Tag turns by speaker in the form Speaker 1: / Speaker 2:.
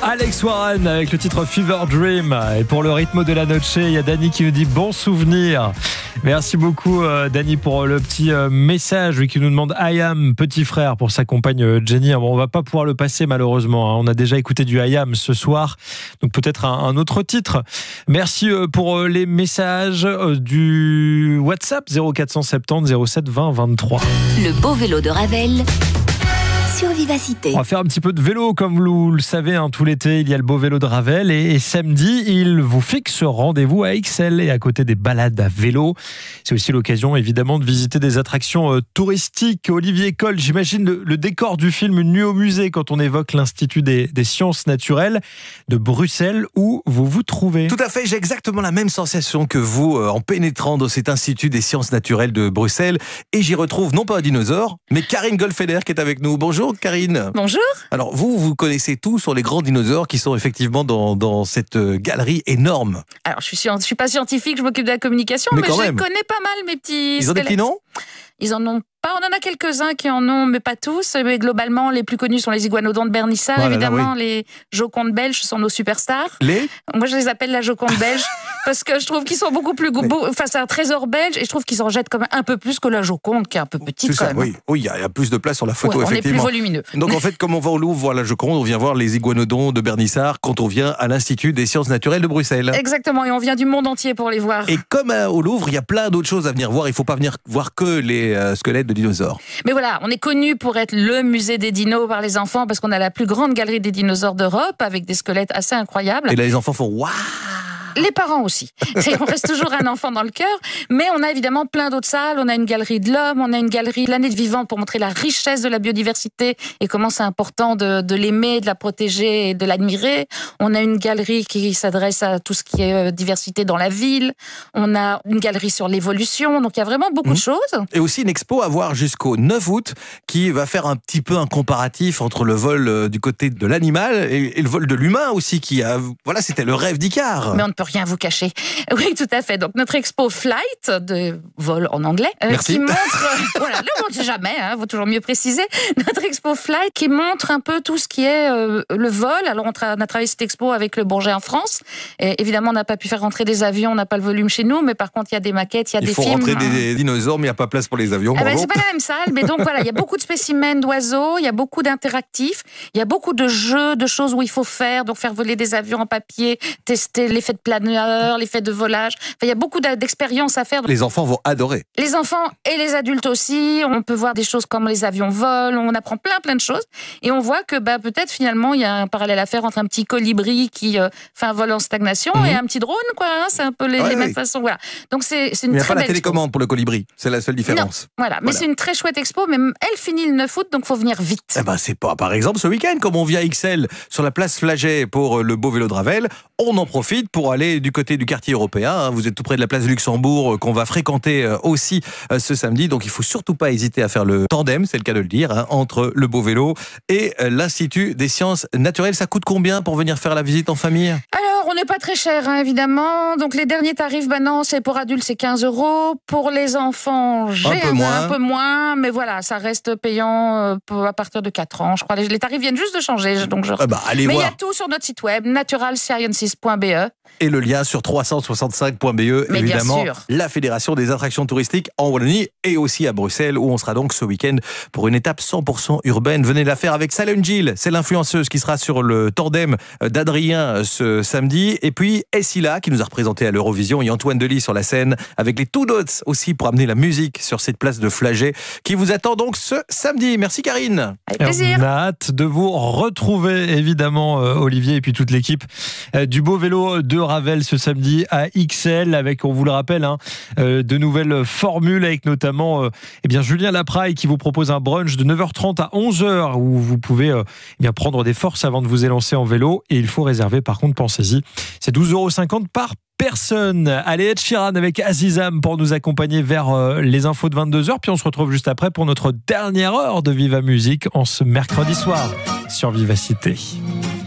Speaker 1: Alex Warren avec le titre Fever Dream. Et pour le rythme de la noche, il y a Dani qui nous dit bon souvenir. Merci beaucoup Dani pour le petit message qui nous demande I Am, petit frère, pour sa compagne Jenny. Bon, on va pas pouvoir le passer malheureusement. On a déjà écouté du I Am ce soir, donc peut-être un autre titre. Merci pour les messages du WhatsApp 0470 07 20 23.
Speaker 2: Le beau vélo de Ravel sur Vivacité.
Speaker 1: On va faire un petit peu de vélo, comme vous le savez, tout l'été, il y a le beau vélo de Ravel et samedi, il vous fixe rendez-vous à Ixelles et à côté des balades à vélo. C'est aussi l'occasion, évidemment, de visiter des attractions touristiques. Olivier Coll, j'imagine le décor du film Une nuit au musée quand on évoque l'Institut des sciences naturelles de Bruxelles où vous vous trouvez.
Speaker 3: Tout à fait, j'ai exactement la même sensation que vous en pénétrant dans cet Institut des sciences naturelles de Bruxelles et j'y retrouve non pas un dinosaure, mais Karine Goldfeder qui est avec nous. Bonjour Karine.
Speaker 4: Bonjour.
Speaker 3: Alors vous connaissez tout sur les grands dinosaures qui sont effectivement dans cette galerie énorme.
Speaker 4: Alors je suis pas scientifique, je m'occupe de la communication, mais je connais pas mal mes petits
Speaker 3: Ils ont des petits noms ?
Speaker 4: Ils en ont pas, on en a quelques-uns qui en ont, mais pas tous. Mais globalement, les plus connus sont les iguanodons de Bernissart, évidemment. Oui. Les jocondes belges sont nos superstars. Moi, je les appelle la joconde belge parce que je trouve qu'ils sont beaucoup plus enfin, c'est un trésor belge et je trouve qu'ils en jettent quand même un peu plus que la joconde qui est un peu petite quand même.
Speaker 3: Oui, il y a plus de place sur la photo, effectivement.
Speaker 4: On est plus volumineux.
Speaker 3: Donc en fait, comme on va au Louvre voir la joconde, on vient voir les iguanodons de Bernissart quand on vient à l'Institut des sciences naturelles de Bruxelles.
Speaker 4: Exactement, et on vient du monde entier pour les voir.
Speaker 3: Et comme au Louvre, il y a plein d'autres choses à venir voir. Il ne faut pas venir voir que les squelettes de dinosaures.
Speaker 4: Mais voilà, on est connu pour être le musée des dinos par les enfants parce qu'on a la plus grande galerie des dinosaures d'Europe avec des squelettes assez incroyables.
Speaker 3: Et là, les enfants font waouh.
Speaker 4: Les parents aussi. On reste toujours un enfant dans le cœur, mais on a évidemment plein d'autres salles. On a une galerie de l'homme, on a une galerie de l'année de vivant pour montrer la richesse de la biodiversité et comment c'est important de l'aimer, de la protéger et de l'admirer. On a une galerie qui s'adresse à tout ce qui est diversité dans la ville. On a une galerie sur l'évolution, donc il y a vraiment beaucoup de choses.
Speaker 3: Et aussi une expo à voir jusqu'au 9 août qui va faire un petit peu un comparatif entre le vol du côté de l'animal et le vol de l'humain aussi qui a, voilà, c'était le rêve d'Icare.
Speaker 4: Mais on ne peut rien vous cacher. Oui, tout à fait. Donc notre expo Flight, de vol en anglais, qui montre, voilà, on ne sait jamais, vaut toujours mieux préciser, notre expo Flight qui montre un peu tout ce qui est le vol. Alors on a travaillé cette expo avec le Bourget en France. Et évidemment, on n'a pas pu faire rentrer des avions, on n'a pas le volume chez nous, mais par contre, il y a des maquettes, il y a des films.
Speaker 3: Il faut rentrer des dinosaures, mais il n'y a pas place pour les avions.
Speaker 4: C'est pas la même salle, mais donc voilà, il y a beaucoup de spécimens d'oiseaux, il y a beaucoup d'interactifs, il y a beaucoup de jeux, de choses où il faut faire, donc faire voler des avions en papier, tester l'effet de planeur, l'effet de volage. Enfin, il y a beaucoup d'expériences à faire.
Speaker 3: Les enfants vont adorer.
Speaker 4: Les enfants et les adultes aussi. On peut voir des choses comme les avions volent. On apprend plein de choses. Et on voit que peut-être finalement, il y a un parallèle à faire entre un petit colibri qui fait un vol en stagnation et un petit drone, quoi. C'est un peu les mêmes façons. Voilà. Donc c'est une très belle. Il n'y a
Speaker 3: pas la télécommande pour le colibri. C'est la seule différence.
Speaker 4: Non. Voilà. Mais c'est une très chouette expo. Mais elle finit le 9 août, donc il faut venir vite.
Speaker 3: C'est pas, par exemple, ce week-end, comme on vient à Ixelles sur la place Flagey pour le beau vélo de Ravel, on en profite pour aller du côté du quartier européen. Vous êtes tout près de la place Luxembourg qu'on va fréquenter aussi ce samedi. Donc il ne faut surtout pas hésiter à faire le tandem, c'est le cas de le dire, entre le beau vélo et l'Institut des sciences naturelles. Ça coûte combien pour venir faire la visite en famille ?
Speaker 4: Alors, on n'est pas très cher, évidemment. Donc les derniers tarifs, non, c'est pour adultes, c'est 15 €. Pour les enfants, j'ai un peu moins. Mais voilà, ça reste payant à partir de 4 ans. Je crois les tarifs viennent juste de changer. Donc
Speaker 3: allez
Speaker 4: mais
Speaker 3: voir.
Speaker 4: il y a tout sur notre site web, naturalsciences.be.
Speaker 3: Et le lien sur 365.be,
Speaker 4: mais
Speaker 3: évidemment, la Fédération des attractions touristiques en Wallonie et aussi à Bruxelles, où on sera donc ce week-end pour une étape 100% urbaine. Venez la faire avec Salem Gilles, c'est l'influenceuse qui sera sur le tandem d'Adrien ce samedi. Et puis Essila, qui nous a représenté à l'Eurovision, et Antoine Delis sur la scène, avec les Two Dots aussi pour amener la musique sur cette place de Flagey, qui vous attend donc ce samedi. Merci Karine.
Speaker 4: Avec plaisir.
Speaker 1: On a hâte de vous retrouver, évidemment, Olivier et puis toute l'équipe du beau vélo de Ravel ce samedi à Ixelles, avec, on vous le rappelle, de nouvelles formules, avec notamment Julien Lapraille qui vous propose un brunch de 9h30 à 11h où vous pouvez prendre des forces avant de vous élancer en vélo. Et il faut réserver, par contre, pensez-y, c'est 12,50 € par personne. Allez, Ed Sheeran avec Azizam pour nous accompagner vers les infos de 22h. Puis on se retrouve juste après pour notre dernière heure de Viva Musique en ce mercredi soir sur Vivacité.